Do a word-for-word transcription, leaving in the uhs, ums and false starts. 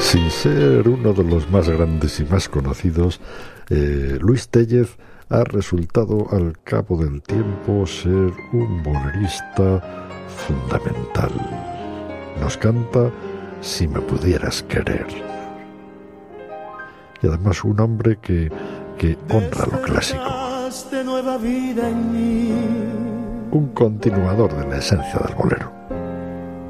Sin ser uno de los más grandes y más conocidos, eh, Luis Tellez ha resultado al cabo del tiempo ser un bolerista fundamental. Nos canta Si me pudieras querer. Y además un hombre que, que honra lo clásico. Un continuador de la esencia del bolero.